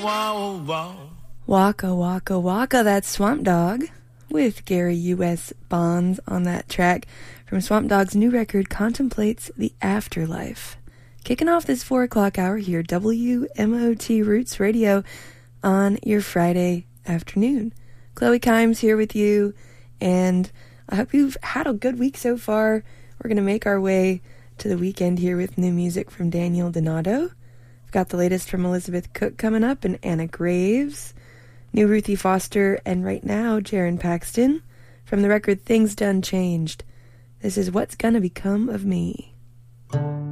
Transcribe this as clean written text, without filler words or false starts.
Waka Waka Waka, that's Swamp Dogg with Gary U.S. Bonds on that track from Swamp Dogg's new record, Contemplates the Afterlife. Kicking off this 4 o'clock hour here, WMOT Roots Radio on your Friday afternoon. Chloe Kimes here with you, and I hope you've had a good week so far. We're going to make our way to the weekend here with new music from Daniel Donato. I've got the latest from Elizabeth Cook coming up and Anna Graves. New Ruthie Foster, and right now, Jaron Paxton, from the record Things Done Changed. This is What's Gonna Become of Me.